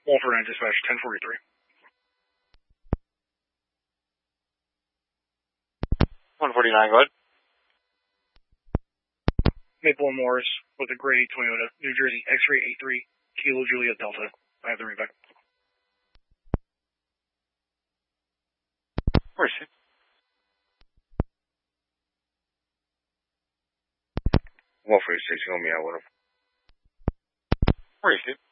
Walter 9 Dispatch 1043. 149, go ahead. Maple and Morris with a gray Toyota, New Jersey, X-ray 83, Kilo Juliet Delta. I have the read back. Received. 146, you're going to be out with him. Received.